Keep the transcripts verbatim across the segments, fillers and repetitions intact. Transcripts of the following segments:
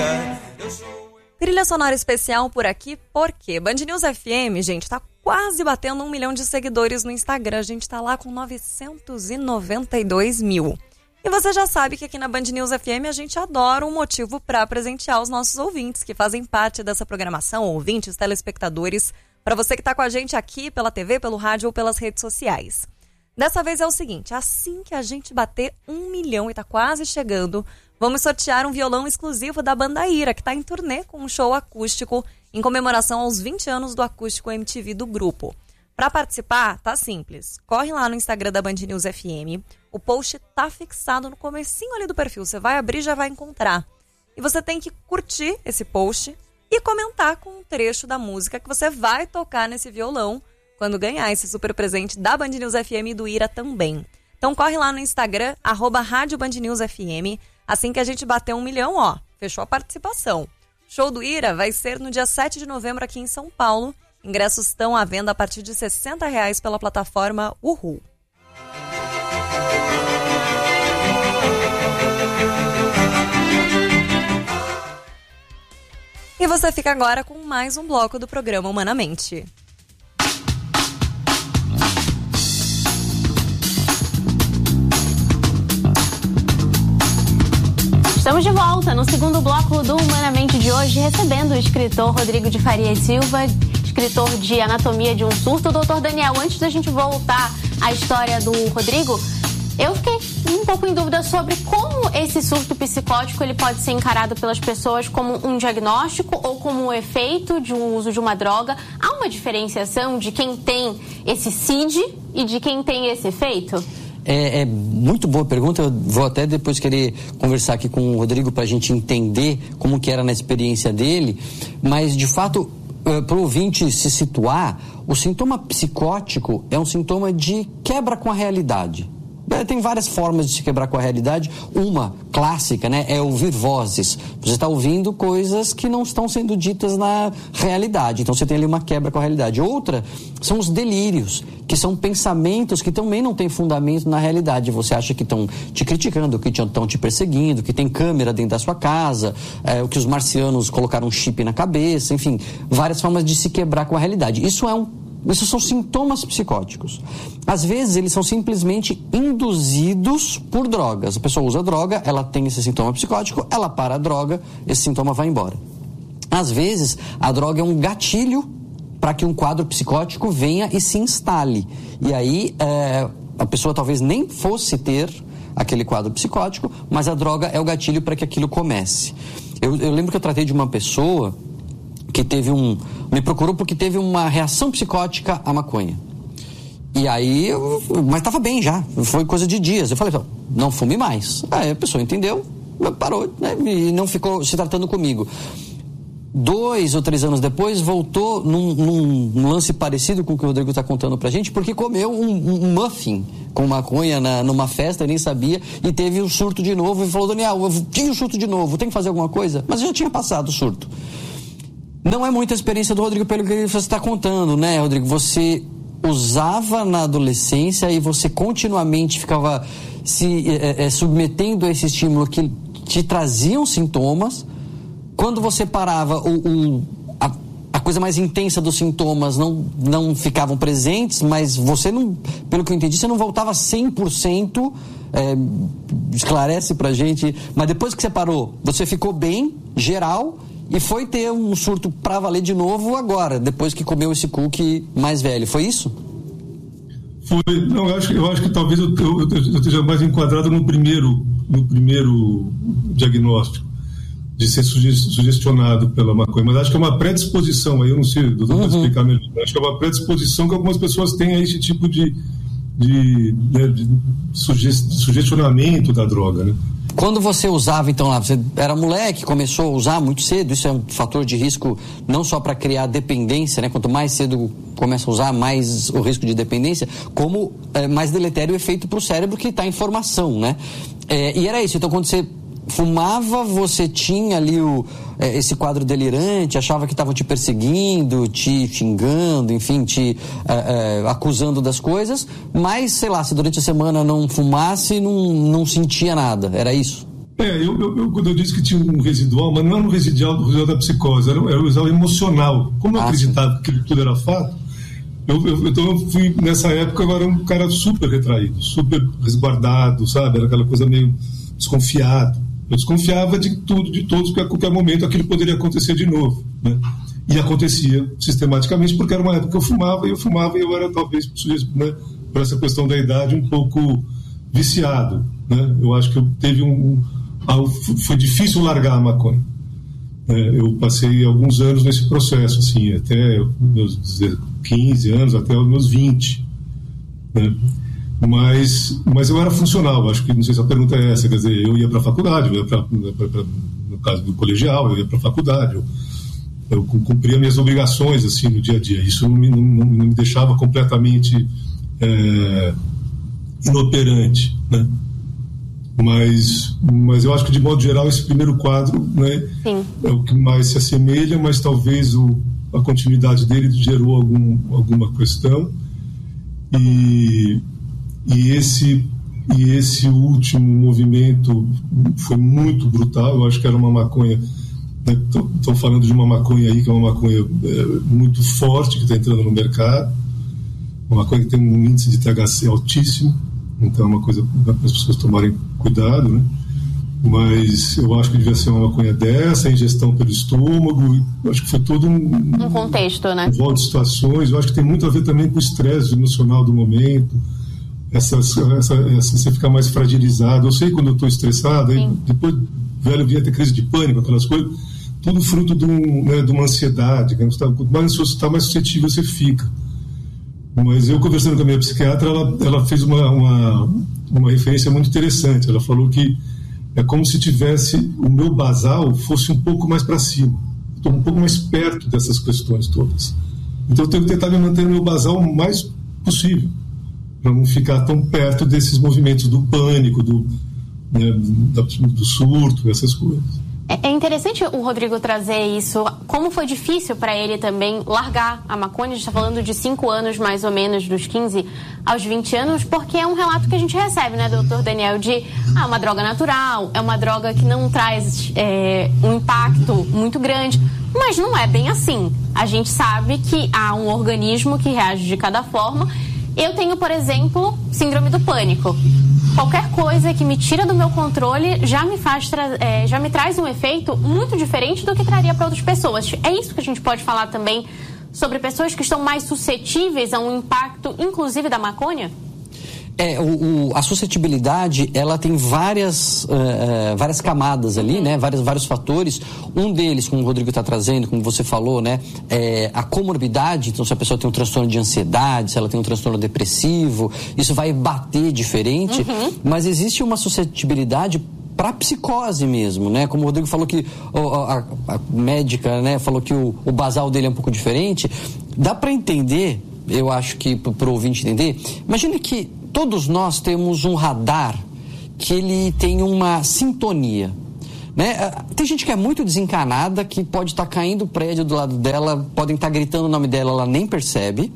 Trilha sonora especial por aqui, porque Band News F M, gente, tá quase batendo um milhão de seguidores no Instagram. A gente tá lá com novecentos e noventa e dois mil. E você já sabe que aqui na Band News F M a gente adora um motivo para presentear os nossos ouvintes, que fazem parte dessa programação, ouvintes, telespectadores, para você que tá com a gente aqui pela T V, pelo rádio ou pelas redes sociais. Dessa vez é o seguinte, assim que a gente bater um milhão e tá quase chegando, vamos sortear um violão exclusivo da banda Ira, que está em turnê com um show acústico em comemoração aos vinte anos do Acústico M T V do grupo. Para participar, tá simples. Corre lá no Instagram da Band News F M. O post tá fixado no comecinho ali do perfil. Você vai abrir e já vai encontrar. E você tem que curtir esse post e comentar com um trecho da música que você vai tocar nesse violão quando ganhar esse super presente da Band News F M e do Ira também. Então corre lá no Instagram, arroba Rádio Band News F M. Assim que a gente bater um milhão, ó, fechou a participação. Show do Ira vai ser no dia sete de novembro aqui em São Paulo. Ingressos estão à venda a partir de sessenta reais pela plataforma Uhul. E você fica agora com mais um bloco do programa Humanamente. Estamos de volta no segundo bloco do Humanamente de hoje, recebendo o escritor Rodrigo de Faria e Silva, escritor de Anatomia de um Surto. Doutor Daniel, antes da gente voltar à história do Rodrigo, eu fiquei um pouco em dúvida sobre como esse surto psicótico ele pode ser encarado pelas pessoas como um diagnóstico ou como um efeito de um uso de uma droga. Há uma diferenciação de quem tem esse C I D e de quem tem esse efeito? É, é muito boa pergunta, eu vou até depois querer conversar aqui com o Rodrigo para a gente entender como que era na experiência dele, mas de fato, para o ouvinte se situar, o sintoma psicótico é um sintoma de quebra com a realidade. Tem várias formas de se quebrar com a realidade. Uma clássica, né, é ouvir vozes. Você está ouvindo coisas que não estão sendo ditas na realidade. Então você tem ali uma quebra com a realidade. Outra são os delírios, que são pensamentos que também não têm fundamento na realidade. Você acha que estão te criticando, que estão te perseguindo, que tem câmera dentro da sua casa, é, que os marcianos colocaram um chip na cabeça, enfim, várias formas de se quebrar com a realidade. Isso é um Isso são sintomas psicóticos. Às vezes, eles são simplesmente induzidos por drogas. A pessoa usa droga, ela tem esse sintoma psicótico, ela para a droga, esse sintoma vai embora. Às vezes, a droga é um gatilho para que um quadro psicótico venha e se instale. E aí, é, a pessoa talvez nem fosse ter aquele quadro psicótico, mas a droga é o gatilho para que aquilo comece. Eu, eu lembro que eu tratei de uma pessoa que teve um... me procurou porque teve uma reação psicótica à maconha. E aí, eu, mas estava bem já, foi coisa de dias. Eu falei, não fume mais. Aí a pessoa entendeu, parou, né, e não ficou se tratando comigo. Dois ou três anos depois, voltou num, num, num lance parecido com o que o Rodrigo está contando pra gente, porque comeu um, um muffin com maconha na, numa festa, eu nem sabia, e teve um surto de novo, e falou, Daniel, eu tinha um surto de novo, tem que fazer alguma coisa? Mas já tinha passado o surto. Não é muita experiência do Rodrigo pelo que você está contando, né, Rodrigo? Você usava na adolescência e você continuamente ficava se é, é, submetendo a esse estímulo que te traziam sintomas. Quando você parava, o, o, a, a coisa mais intensa dos sintomas não, não ficavam presentes, mas você não, pelo que eu entendi, você não voltava cem por cento, é, esclarece pra gente, mas depois que você parou, você ficou bem, geral, e foi ter um surto pra valer de novo agora, depois que comeu esse cookie mais velho. Foi isso? Foi. Não, eu acho, eu acho que talvez eu, eu, eu esteja mais enquadrado no primeiro, no primeiro diagnóstico, de ser sugestionado pela maconha. Mas acho que é uma predisposição, aí eu não sei, doutor, uhum. Para explicar melhor. Acho que é uma predisposição que algumas pessoas têm a esse tipo de, de, de, de sugestionamento da droga, né? Quando você usava, então, lá, você era moleque, começou a usar muito cedo, isso é um fator de risco não só para criar dependência, né? Quanto mais cedo começa a usar, mais o risco de dependência, como é, mais deletério o efeito para o cérebro que está em formação, né? É, e era isso, então quando você fumava, você tinha ali o, é, esse quadro delirante, achava que estavam te perseguindo, te xingando, enfim, te é, é, acusando das coisas, mas, sei lá, se durante a semana não fumasse, não, não sentia nada, era isso? É, eu, eu, eu, quando eu disse que tinha um residual, mas não era um residual do residual da psicose, era, era um residual emocional. Como eu ah, acreditava sim. que tudo era fato, eu, eu, então eu fui, nessa época, eu era um cara super retraído, super resguardado, sabe? Era aquela coisa meio desconfiado. Eu desconfiava de tudo, de todos, porque a qualquer momento aquilo poderia acontecer de novo, né? E acontecia sistematicamente, porque era uma época que eu fumava, e eu fumava, e eu era, talvez, né, por essa questão da idade, um pouco viciado, né? Eu acho que eu teve um... Foi difícil largar a maconha. Eu passei alguns anos nesse processo, assim, até meus quinze anos, até os meus vinte. Né? Mas, mas eu era funcional, acho que, não sei se a pergunta é essa, quer dizer, eu ia para a faculdade, eu ia pra, pra, pra, no caso do colegial, eu ia para a faculdade, eu, eu cumpria minhas obrigações, assim, no dia a dia. Isso não me, não, não me deixava completamente é, inoperante, né? Mas, mas eu acho que, de modo geral, esse primeiro quadro, né, é o que mais se assemelha, mas talvez o, a continuidade dele gerou algum, alguma questão. E, e, esse, e esse último movimento foi muito brutal. Eu acho que era uma maconha... Estou né, falando de uma maconha aí, que é uma maconha é, muito forte, que está entrando no mercado. Uma maconha que tem um índice de T H C altíssimo. Então é uma coisa para as pessoas tomarem cuidado, né? Mas eu acho que devia ser uma maconha dessa, ingestão pelo estômago, eu acho que foi todo um... Um contexto, né? Um rol de situações, eu acho que tem muito a ver também com o estresse emocional do momento, essa, essa, essa, você ficar mais fragilizado. Eu sei quando eu estou estressado, aí depois velho vinha ter crise de pânico, aquelas coisas, tudo fruto de, um, né, de uma ansiedade, né? Quanto mais você está, mais suscetível você fica. Mas eu, conversando com a minha psiquiatra, ela, ela fez uma, uma, uma referência muito interessante. Ela falou que é como se tivesse o meu basal fosse um pouco mais para cima. Estou um pouco mais perto dessas questões todas. Então eu tenho que tentar me manter no meu basal o mais possível, para não ficar tão perto desses movimentos do pânico, do, né, do surto, essas coisas. É interessante o Rodrigo trazer isso. Como foi difícil para ele também largar a maconha? A gente está falando de cinco anos, mais ou menos, dos quinze aos vinte anos, porque é um relato que a gente recebe, né, doutor Daniel, de ah, uma droga natural, é uma droga que não traz é, um impacto muito grande, mas não é bem assim. A gente sabe que há um organismo que reage de cada forma. Eu tenho, por exemplo, síndrome do pânico. Qualquer coisa que me tira do meu controle já me faz tra- é, já me traz um efeito muito diferente do que traria para outras pessoas. É isso que a gente pode falar também sobre pessoas que estão mais suscetíveis a um impacto, inclusive da maconha? É, o, o, a suscetibilidade, ela tem várias, uh, várias camadas ali, né? Vários, vários fatores. Um deles, como o Rodrigo está trazendo, como você falou, né? É a comorbidade. Então, se a pessoa tem um transtorno de ansiedade, se ela tem um transtorno depressivo, isso vai bater diferente. Uhum. Mas existe uma suscetibilidade para psicose mesmo, né? Como o Rodrigo falou que a, a, a médica, né, falou que o, o basal dele é um pouco diferente. Dá para entender, eu acho que para o ouvinte entender, imagina que todos nós temos um radar que ele tem uma sintonia, né? Tem gente que é muito desencanada, que pode estar tá caindo o prédio do lado dela, podem estar tá gritando o nome dela, ela nem percebe.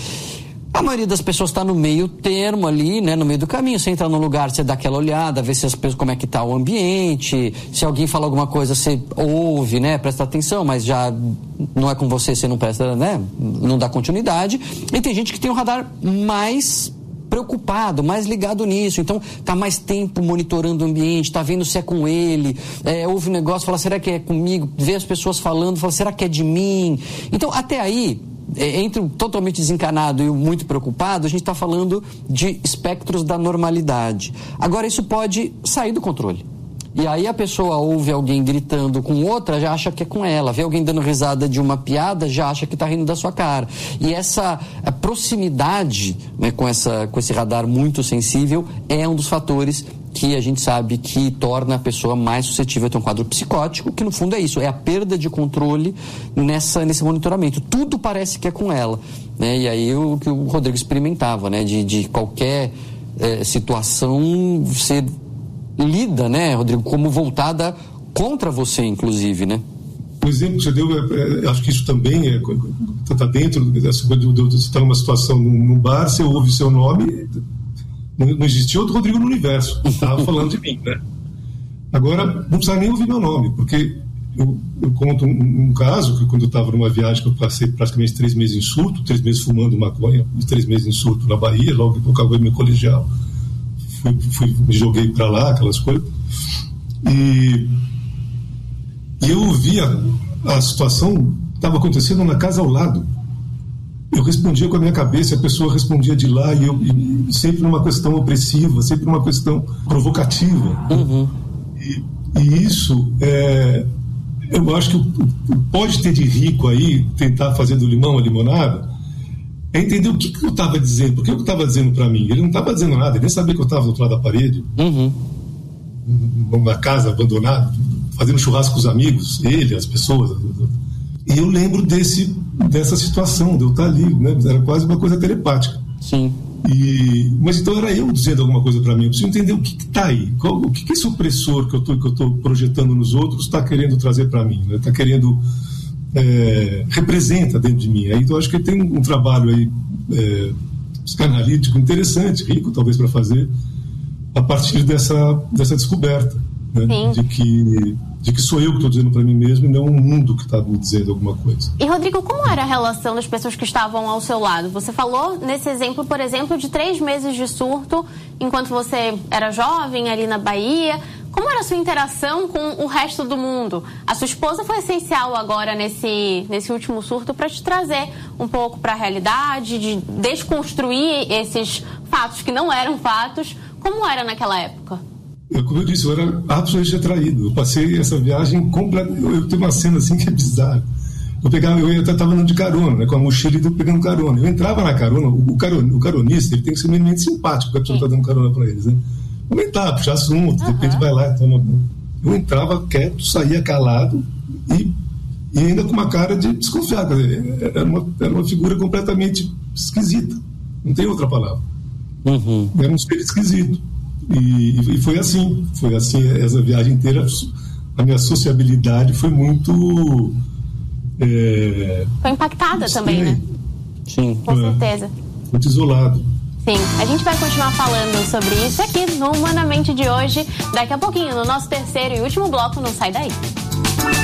A maioria das pessoas está no meio termo ali, né, no meio do caminho. Você entra num lugar, você dá aquela olhada, vê se as pessoas, como é que está o ambiente, se alguém fala alguma coisa, você ouve, né, presta atenção, mas já não é com você, você não presta, né, não dá continuidade. E tem gente que tem um radar mais preocupado, mais ligado nisso, então tá mais tempo monitorando o ambiente, tá vendo se é com ele, é, ouve um negócio, fala, será que é comigo? Vê as pessoas falando, fala, será que é de mim? Então, até aí, entre o totalmente desencanado e o muito preocupado, a gente está falando de espectros da normalidade. Agora, isso pode sair do controle. E aí a pessoa ouve alguém gritando com outra, já acha que é com ela. Vê alguém dando risada de uma piada, já acha que está rindo da sua cara. E essa proximidade, né, com, essa, com esse radar muito sensível é um dos fatores que a gente sabe que torna a pessoa mais suscetível a ter um quadro psicótico, que no fundo é isso, é a perda de controle nessa, nesse monitoramento. Tudo parece que é com ela, né? E aí o que o Rodrigo experimentava, né? De, de qualquer é, situação ser lida, né, Rodrigo, como voltada contra você, inclusive, né? O exemplo que você deu, é, é, acho que isso também é, está dentro, você está numa situação num bar, você ouve seu nome, não, não existia outro Rodrigo no universo, estava falando de mim, né? Agora, não precisa nem ouvir meu nome, porque eu, eu conto um, um caso que quando eu estava numa viagem que eu passei praticamente três meses em surto, três meses fumando maconha e três meses em surto na Bahia, logo que eu acabei meu colegial, fui, fui, me joguei para lá, aquelas coisas, e, e eu via a situação estava acontecendo na casa ao lado. Eu respondia com a minha cabeça, a pessoa respondia de lá, e eu e sempre numa questão opressiva, sempre numa questão provocativa. Uhum. E, e isso, é, eu acho que pode ter de rico aí, tentar fazer do limão a limonada, é entender o que, que eu estava dizendo, porque eu estava dizendo para mim. Ele não estava dizendo nada, ele nem sabia que eu estava do outro lado da parede, uhum. numa casa abandonada, fazendo churrasco com os amigos, ele, as pessoas. E eu lembro desse, dessa situação, de eu estar ali, né? Era quase uma coisa telepática. Sim. E, mas então era eu dizendo alguma coisa para mim. Eu preciso entender o que está aí, qual, o que, que esse opressor que eu estou projetando nos outros está querendo trazer para mim, está, né? querendo é, representa dentro de mim. Aí, então eu acho que ele tem um, um trabalho aí é, psicanalítico interessante, rico talvez para fazer, a partir dessa, dessa descoberta, né? de que de que sou eu que estou dizendo para mim mesmo e não o mundo que está me dizendo alguma coisa. E, Rodrigo, como era a relação das pessoas que estavam ao seu lado? Você falou nesse exemplo, por exemplo, de três meses de surto enquanto você era jovem ali na Bahia. Como era a sua interação com o resto do mundo? A sua esposa foi essencial agora nesse, nesse último surto para te trazer um pouco para a realidade, de desconstruir esses fatos que não eram fatos. Como era naquela época? Eu, como eu disse, eu era absolutamente atraído. Eu passei essa viagem completa. Eu, eu tenho uma cena assim que é bizarra. Eu pegava, eu estava andando de carona, né, com a mochila e pegando carona. Eu entrava na carona, o, o, caron, o caronista ele tem que ser minimamente simpático, porque a pessoa está dando carona para eles, né? Comentar, puxar assunto, de repente vai lá e toma. Eu entrava quieto, saía calado e, e ainda com uma cara de desconfiado. Era uma, era uma figura completamente esquisita. Não tem outra palavra. Uhum. Era um ser esquisito. E, e foi assim, foi assim essa viagem inteira. A minha sociabilidade foi muito é, foi impactada também, né? Sim. Com é, certeza. Muito isolado. Sim, a gente vai continuar falando sobre isso aqui no Humanamente de hoje, daqui a pouquinho, no nosso terceiro e último bloco. Não sai daí.